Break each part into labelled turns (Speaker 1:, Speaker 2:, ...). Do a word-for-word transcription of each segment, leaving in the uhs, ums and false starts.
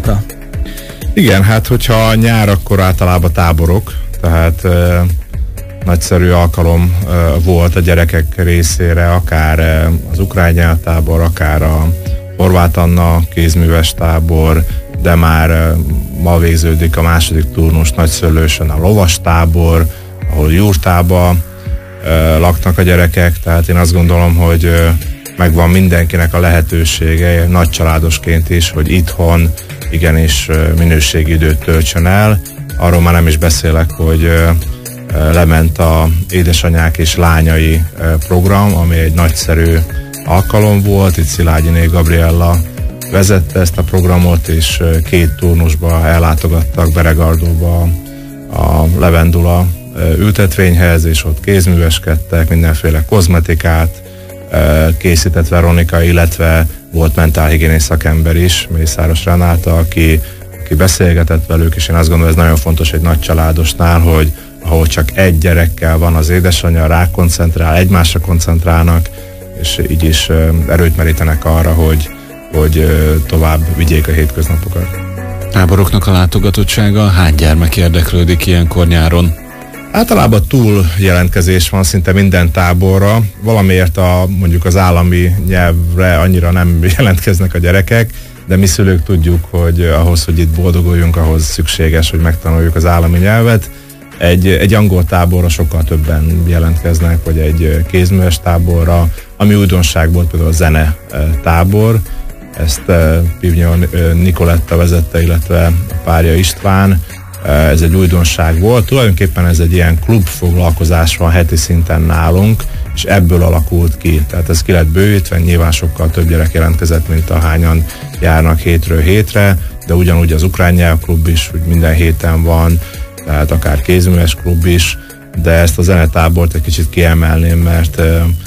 Speaker 1: napra?
Speaker 2: Igen, hát hogyha nyár, akkor általában táborok, tehát e, nagyszerű alkalom e, volt a gyerekek részére, akár e, az ukrán nyelvtábor, akár a Horváth Anna kézműves tábor, de már e, ma végződik a második turnus Nagyszőlősön a lovastábor, ahol jurtába e, laknak a gyerekek, tehát én azt gondolom, hogy e, megvan mindenkinek a lehetősége, nagycsaládosként is, hogy itthon igenis minőségi időt töltsön el. Arról már nem is beszélek, hogy lement a édesanyák és lányai program, ami egy nagyszerű alkalom volt. Itt Szilágyiné Gabriella vezette ezt a programot, és két turnusba ellátogattak Beregardóba a Levendula ültetvényhez, és ott kézműveskedtek, mindenféle kozmetikát készített Veronika, illetve volt mentálhigiénész szakember is, Mészáros Renáta, aki, aki beszélgetett velük, és én azt gondolom, ez nagyon fontos egy nagy családosnál, hogy ahol csak egy gyerekkel van az édesanyja, rákoncentrál, egymásra koncentrálnak, és így is erőt merítenek arra, hogy, hogy tovább vigyék a hétköznapokat.
Speaker 3: Táboroknak a látogatottsága, hány gyermek érdeklődik ilyenkor nyáron?
Speaker 2: Általában túl jelentkezés van szinte minden táborra, valamiért a, mondjuk az állami nyelvre annyira nem jelentkeznek a gyerekek, de mi szülők tudjuk, hogy ahhoz, hogy itt boldoguljunk, ahhoz szükséges, hogy megtanuljuk az állami nyelvet. Egy, egy angol táborra sokkal többen jelentkeznek, vagy egy kézműves táborra, ami újdonság volt, például a zene tábor, ezt Pivnyó Nikoletta vezette, illetve a párja István. Ez egy újdonság volt, tulajdonképpen ez egy ilyen klubfoglalkozás van heti szinten nálunk, és ebből alakult ki. Tehát ez ki lett bővítve, nyilván sokkal több gyerek jelentkezett, mint ahányan járnak hétről hétre, de ugyanúgy az ukrán nyelvklub is, hogy minden héten van, tehát akár kézműves klub is, de ezt a zenetábort egy kicsit kiemelném, mert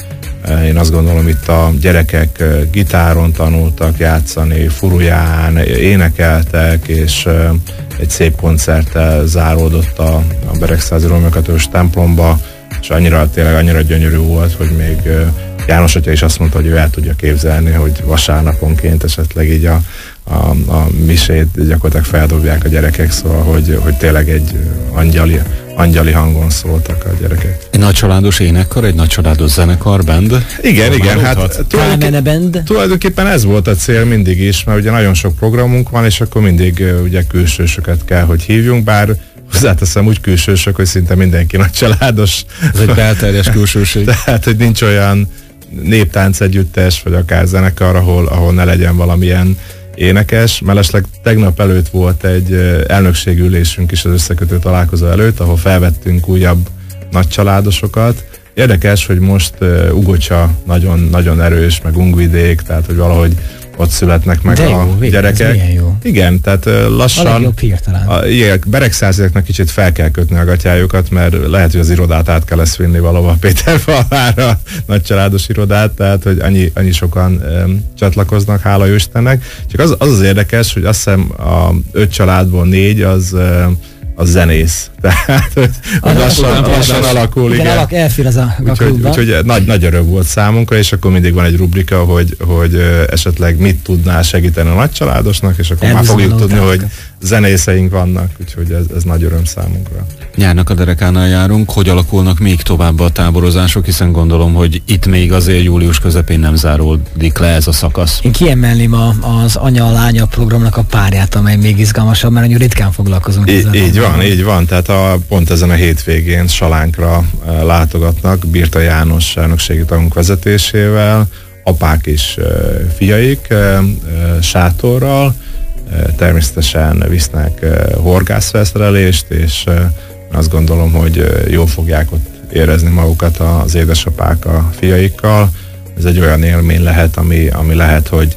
Speaker 2: én azt gondolom, itt a gyerekek gitáron tanultak játszani, furuján, énekeltek, és egy szép koncerttel záródott a, a Beregszázi Rómeokatós templomba, és annyira, tényleg annyira gyönyörű volt, hogy még János atya is azt mondta, hogy ő el tudja képzelni, hogy vasárnaponként esetleg így a, a, a misét gyakorlatilag feldobják a gyerekek, szóval, hogy, hogy tényleg egy angyali, angyali hangon szóltak a gyerekek.
Speaker 3: Egy nagycsaládos énekkar, egy nagycsaládos zenekar, band?
Speaker 2: Igen, Hol igen, hát
Speaker 1: tulajdonképpen,
Speaker 2: tulajdonképpen ez volt a cél mindig is, mert ugye nagyon sok programunk van, és akkor mindig ugye külsősöket kell, hogy hívjunk, bár hozzáteszem úgy külsősök, hogy szinte mindenki nagycsaládos.
Speaker 3: Ez egy belterjes külsőség.
Speaker 2: Tehát, hogy nincs olyan néptánc együttes, vagy akár zenekar, ahol, ahol ne legyen valamilyen énekes. Mellesleg tegnap előtt volt egy elnökségülésünk is az összekötő találkozó előtt, ahol felvettünk újabb nagycsaládosokat. Érdekes, hogy most uh, Ugocsa nagyon, nagyon erős, meg Ungvidék, tehát hogy valahogy ott születnek meg
Speaker 1: de
Speaker 2: a
Speaker 1: jó,
Speaker 2: gyerekek.
Speaker 1: Jó.
Speaker 2: Igen, tehát uh, lassan
Speaker 1: a legjobb hír talán.
Speaker 2: A, igen, beregszáziaknak kicsit fel kell kötni a gatyájukat, mert lehet, hogy az irodát át kell ezt vinni valahova Péterfalvára, nagycsaládos irodát, tehát hogy annyi, annyi sokan um, csatlakoznak, hála jó Istennek. Csak az, az az érdekes, hogy azt hiszem a öt családból négy az um, a zenész. Tehát, hogy lassan, lassan alakul.
Speaker 1: Igen, igen. Alak, elfér az a, a
Speaker 2: úgyhogy, úgyhogy nagy, nagy öröm volt számunkra, és akkor mindig van egy rubrika, hogy, hogy esetleg mit tudnál segíteni a nagycsaládosnak, és akkor már fogjuk tudni, hogy zenészeink vannak, úgyhogy ez, ez nagy öröm számunkra.
Speaker 3: Nyárnak a derekánál járunk, hogy alakulnak még tovább a táborozások, hiszen gondolom, hogy itt még azért július közepén nem záródik le ez a szakasz.
Speaker 1: Én kiemelném a, az anya-lánya programnak a párját, amely még izgalmasabb, mert nagyon ritkán foglalkozunk ezzel.
Speaker 2: Így van, így van, tehát a, pont ezen a hétvégén Salánkra uh, látogatnak Birta János elnökségi tagunk vezetésével, apák és uh, fiaik uh, uh, sátorral, uh, természetesen visznek uh, horgászfelszerelést, és uh, azt gondolom, hogy uh, jól fogják ott érezni magukat az édesapák a fiaikkal. Ez egy olyan élmény lehet, ami, ami lehet, hogy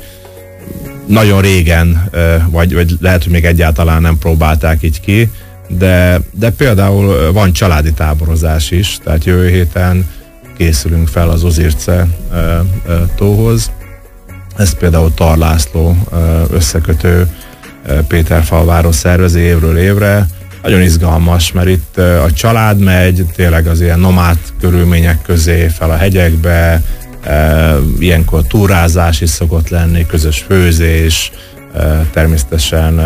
Speaker 2: nagyon régen, uh, vagy, vagy lehet, hogy még egyáltalán nem próbálták így ki, De, de például van családi táborozás is, tehát jövő héten készülünk fel az Ozirce e, e, tóhoz. Ezt például Tar László e, összekötő e, Péterfalváról szervezi évről évre. Nagyon izgalmas, mert itt e, a család megy tényleg az ilyen nomád körülmények közé fel a hegyekbe, e, ilyenkor túrázás is szokott lenni, közös főzés, e, természetesen